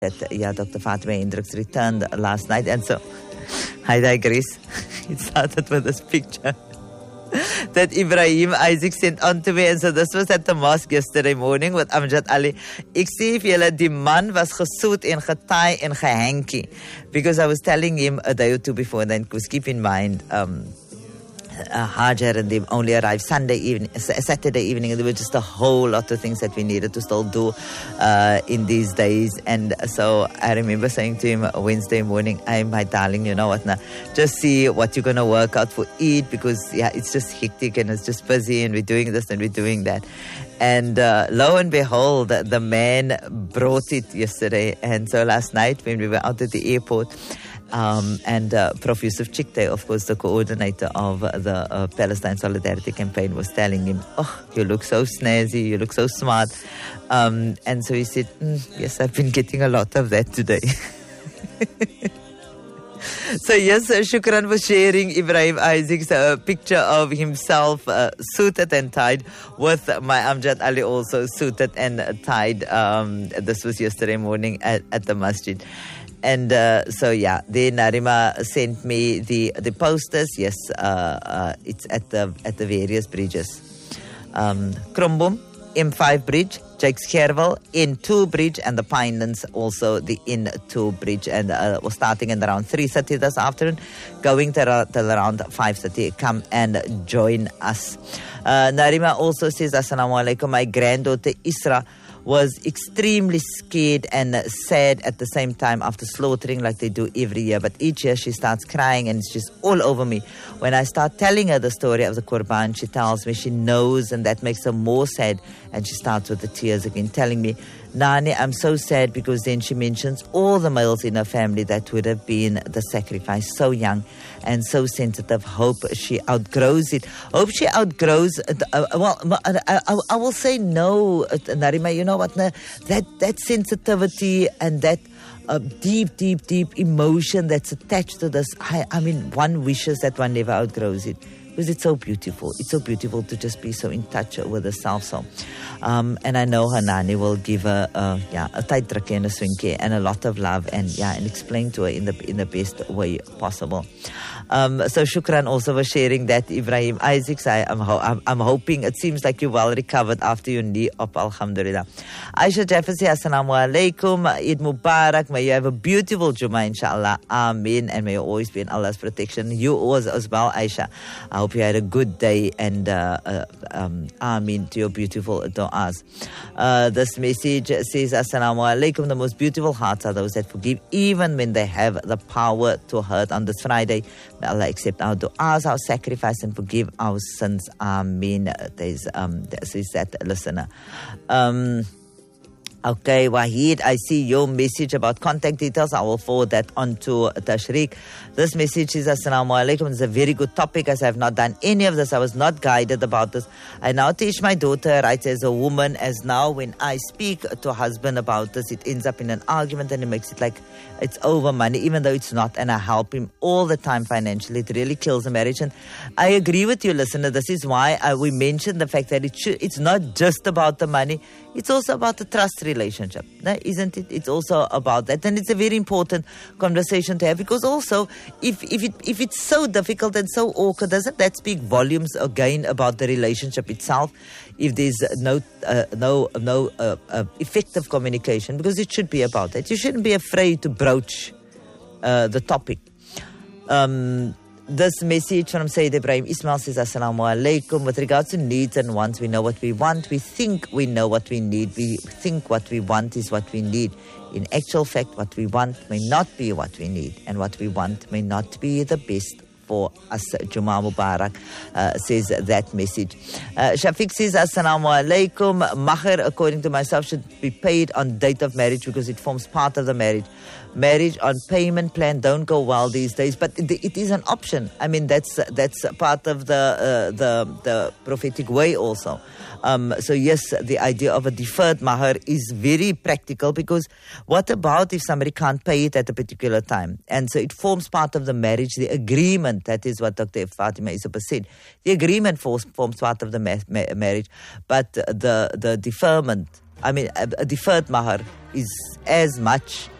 that Dr. Fatima Hendricks returned last night. And so, I digress. It started with this picture that Ibrahim Isaac sent on to me. And so this was at the mosque yesterday morning with Amjad Ali. Ek sê vir julle, die man was gesoet en getaai en gehankie. Because I was telling him a day or two before then, because keep in mind, Hajar and they only arrived Saturday evening, and there were just a whole lot of things that we needed to still do in these days. And so I remember saying to him Wednesday morning, "Hey, my darling, you know what now? Just see what you're going to work out for Eid, because it's just hectic and it's just busy, and we're doing this and we're doing that." And lo and behold, the man brought it yesterday. And so last night when we were out at the airport, and Prof. Yusuf Chikte, of course, the coordinator of the Palestine Solidarity Campaign, was telling him, "Oh, you look so snazzy, you look so smart." And so he said, "Yes, I've been getting a lot of that today." So yes, shukran for sharing Ibrahim Isaac's picture of himself suited and tied, with my Amjad Ali also suited and tied. This was yesterday morning at the masjid. And then Narima sent me the posters. Yes, it's at the various bridges. Krumbum, M5 Bridge, Jakes Gerwel, N2 Bridge, and the Pinelands, also the N2 Bridge. And we're starting at around 3:30 this afternoon, going till around 5:30. Come and join us. Narima also says, "Assalamu alaikum. My granddaughter Isra was extremely scared and sad at the same time after slaughtering, like they do every year. But each year she starts crying and it's just all over me. When I start telling her the story of the Qurban, she tells me she knows, and that makes her more sad. And she starts with the tears again, telling me, 'Nani, I'm so sad,' because then she mentions all the males in her family that would have been the sacrifice. So young and so sensitive. Hope she outgrows it." Hope she outgrows it. I will say no, Narima. You know what? That sensitivity and that deep emotion that's attached to this. I mean, one wishes that one never outgrows it, because it's so beautiful. It's so beautiful to just be so in touch with herself. So, and I know her Nani will give her a tight druk and a swinkie and a lot of love, and explain to her in the best way possible. So shukran also for sharing that, Ibrahim Isaacs. I'm hoping, it seems like you're well recovered after your knee op, alhamdulillah. Aisha Jefferson, assalamu alaikum, Eid Mubarak. May you have a beautiful Jummah, inshallah. Amen. And may you always be in Allah's protection. You always as well, Aisha. I hope you had a good day, and Amen to your beautiful du'as. This message says, "Assalamu alaikum. The most beautiful hearts are those that forgive even when they have the power to hurt. On this Friday, may Allah accept our du'as, our sacrifice, and forgive our sins. Amen." There's that listener. Okay, Wahid, I see your message about contact details. I will forward that on to Tashriq. This message is, "Assalamu alaikum. It's a very good topic, as I have not done any of this. I was not guided about this. I now teach my daughter rights as a woman, as now when I speak to husband about this, it ends up in an argument and it makes it like it's over money, even though it's not. And I help him all the time financially. It really kills the marriage." And I agree with you, listener. This is why we mentioned the fact that it's not just about the money. It's also about the trust relationship, isn't it? It's also about that, and it's a very important conversation to have, because also if it's so difficult and so awkward, doesn't that speak volumes again about the relationship itself? If there's no effective communication, because it should be about that. You shouldn't be afraid to broach the topic. This message from Sayyid Ibrahim Ismail says, "Assalamu alaikum. With regards to needs and wants, we know what we want. We think we know what we need. We think what we want is what we need. In actual fact, what we want may not be what we need, and what we want may not be the best for us." Jummah Mubarak, says that message. Shafiq says, "Assalamu alaikum. Mahar, according to myself, should be paid on date of marriage, because it forms part of the marriage. Marriage on payment plan don't go well these days, but it is an option. I mean, that's part of the prophetic way also. So yes, the idea of a deferred mahar is very practical, because what about if somebody can't pay it at a particular time? And so it forms part of the marriage, the agreement. That is what Dr. Fatima Isupa said. The agreement forms part of the marriage, but the deferment I mean, a deferred mahar is as much